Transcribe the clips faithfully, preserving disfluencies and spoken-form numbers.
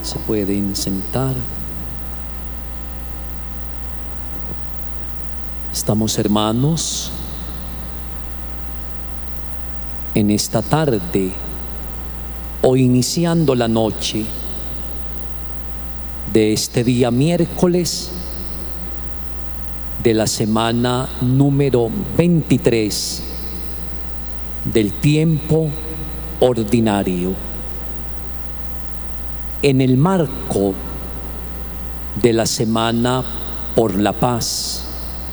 Se pueden sentar. Estamos, hermanos, en esta tarde o iniciando la noche de este día miércoles de la semana número veintitrés del tiempo ordinario, en el marco de la Semana por la Paz,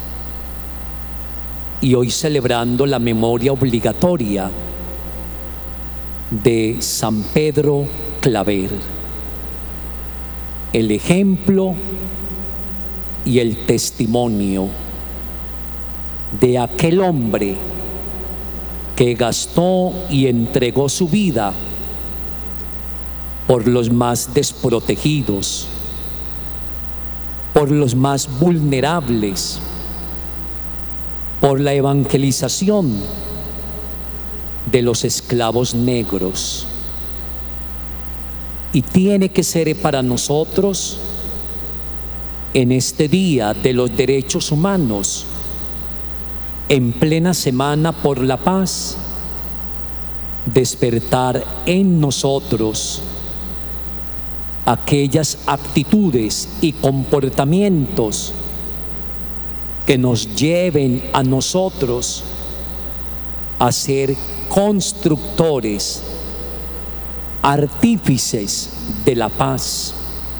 y hoy celebrando la memoria obligatoria de San Pedro Claver, el ejemplo y el testimonio de aquel hombre que gastó y entregó su vida por los más desprotegidos, por los más vulnerables, por la evangelización de los esclavos negros. Y tiene que ser para nosotros, en este día de los derechos humanos, en plena Semana por la Paz, despertar en nosotros aquellas actitudes y comportamientos que nos lleven a nosotros a ser constructores, artífices de la paz.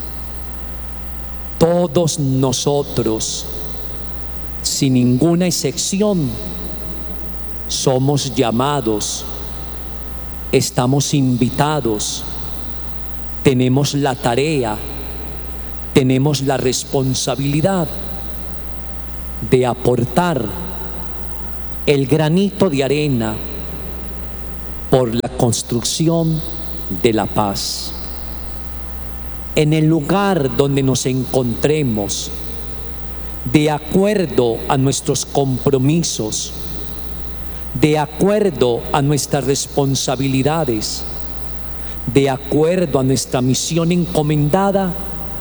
Todos nosotros, sin ninguna excepción, somos llamados, estamos invitados, tenemos la tarea, tenemos la responsabilidad de aportar el granito de arena por la construcción de la paz. En el lugar donde nos encontremos, de acuerdo a nuestros compromisos, de acuerdo a nuestras responsabilidades, de acuerdo a nuestra misión encomendada,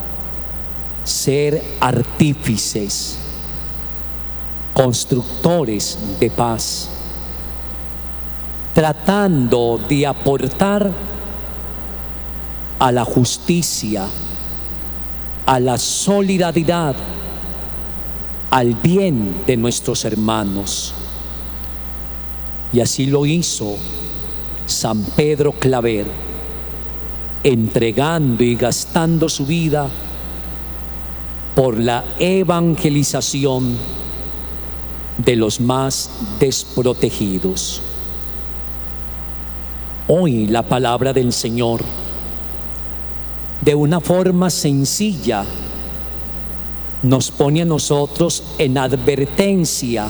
ser artífices, constructores de paz, tratando de aportar a la justicia, a la solidaridad, al bien de nuestros hermanos. Y así lo hizo San Pedro Claver, entregando y gastando su vida por la evangelización de los más desprotegidos. Hoy la palabra del Señor, de una forma sencilla, nos pone a nosotros en advertencia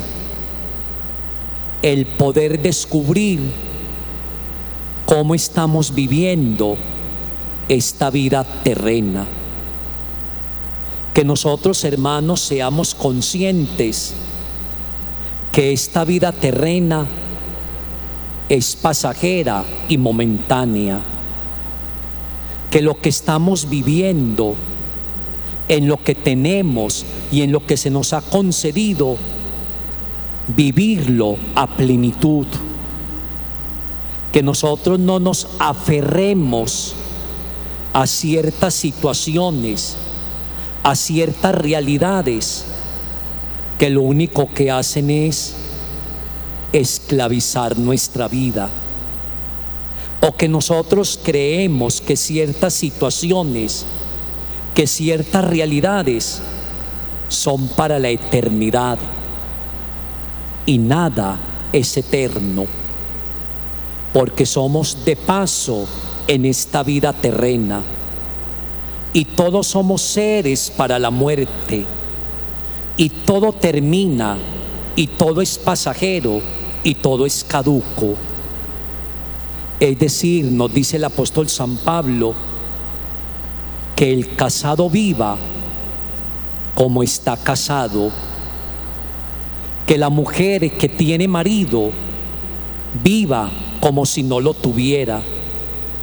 el poder descubrir cómo estamos viviendo esta vida terrena. Que nosotros, hermanos, seamos conscientes que esta vida terrena es pasajera y momentánea, que lo que estamos viviendo, en lo que tenemos y en lo que se nos ha concedido, vivirlo a plenitud, que nosotros no nos aferremos a ciertas situaciones, a ciertas realidades que lo único que hacen es esclavizar nuestra vida, o que nosotros creemos que ciertas situaciones, que ciertas realidades son para la eternidad, y nada es eterno, porque somos de paso en esta vida terrena, y todos somos seres para la muerte, y todo termina, y todo es pasajero, y todo es caduco. Es decir, nos dice el apóstol San Pablo, que el casado viva como está casado, que la mujer que tiene marido viva como si no lo tuviera,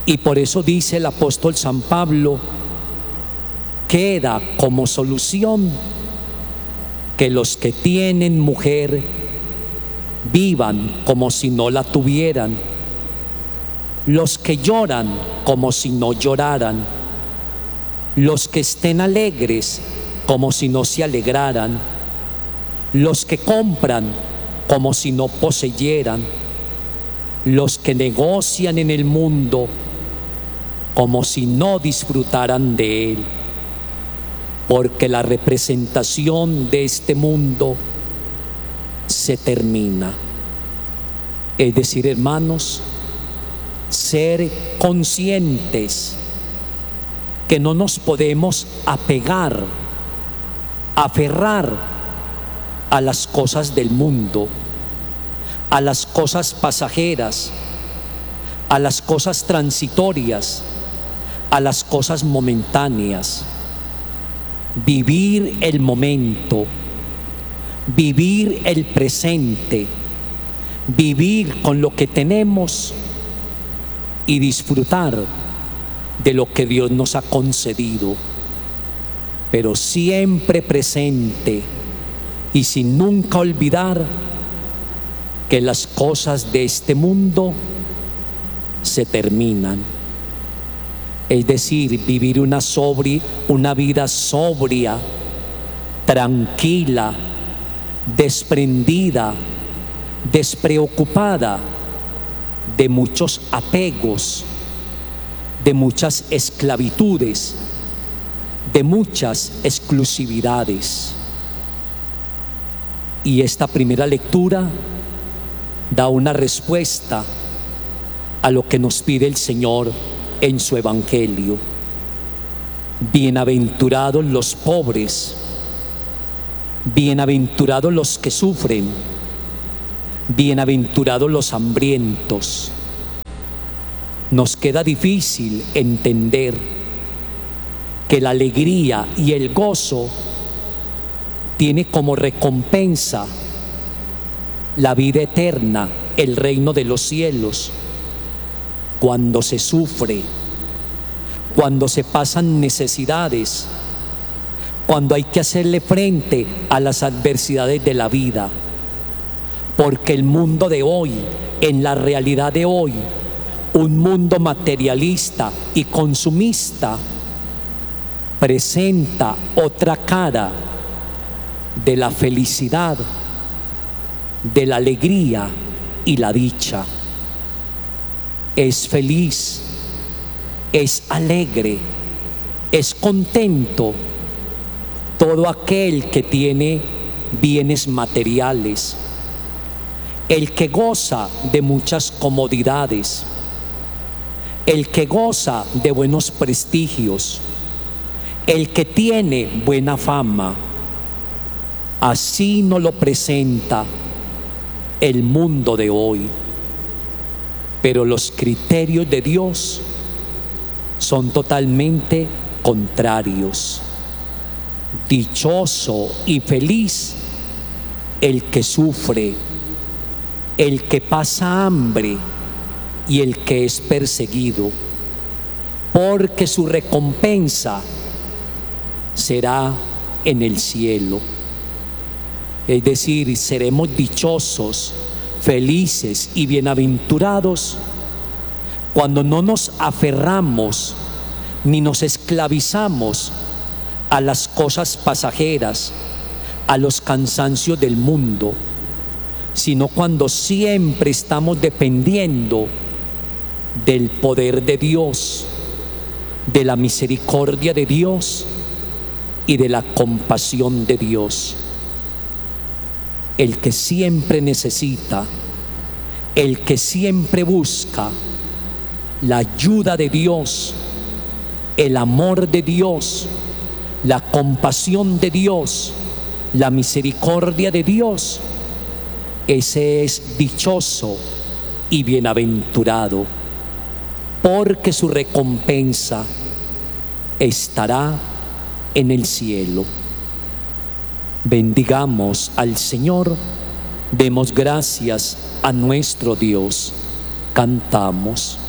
Y por eso dice el apóstol San Pablo, queda como solución que los que tienen mujer vivan como si no la tuvieran, los que lloran como si no lloraran, los que estén alegres como si no se alegraran, los que compran como si no poseyeran, los que negocian en el mundo como si no disfrutaran de él, porque la representación de este mundo se termina. Es decir, hermanos, ser conscientes que no nos podemos apegar, aferrar a las cosas del mundo, a las cosas pasajeras, a las cosas transitorias, a las cosas momentáneas. Vivir el momento, vivir el presente, vivir con lo que tenemos y disfrutar de lo que Dios nos ha concedido, pero siempre presente y sin nunca olvidar que las cosas de este mundo se terminan. Es decir, vivir una, sobri, una vida sobria, tranquila, desprendida, despreocupada de muchos apegos, de muchas esclavitudes, de muchas exclusividades. Y esta primera lectura da una respuesta a lo que nos pide el Señor en su Evangelio. Bienaventurados los pobres, bienaventurados los que sufren, bienaventurados los hambrientos. Nos queda difícil entender que la alegría y el gozo tiene como recompensa la vida eterna, el reino de los cielos. Cuando se sufre, cuando se pasan necesidades, cuando hay que hacerle frente a las adversidades de la vida. Porque el mundo de hoy, en la realidad de hoy, un mundo materialista y consumista, presenta otra cara de la felicidad, de la alegría y la dicha. Es feliz, es alegre, es contento todo aquel que tiene bienes materiales, el que goza de muchas comodidades, el que goza de buenos prestigios, el que tiene buena fama. Así nos lo presenta el mundo de hoy. Pero los criterios de Dios son totalmente contrarios. Dichoso y feliz el que sufre, el que pasa hambre y el que es perseguido, porque su recompensa será en el cielo. Es decir, seremos dichosos, felices y bienaventurados cuando no nos aferramos ni nos esclavizamos a las cosas pasajeras, a los cansancios del mundo, sino cuando siempre estamos dependiendo del poder de Dios, de la misericordia de Dios y de la compasión de Dios. El que siempre necesita, el que siempre busca la ayuda de Dios, el amor de Dios, la compasión de Dios, la misericordia de Dios, ese es dichoso y bienaventurado, porque su recompensa estará en el cielo. Bendigamos al Señor, demos gracias a nuestro Dios, cantamos.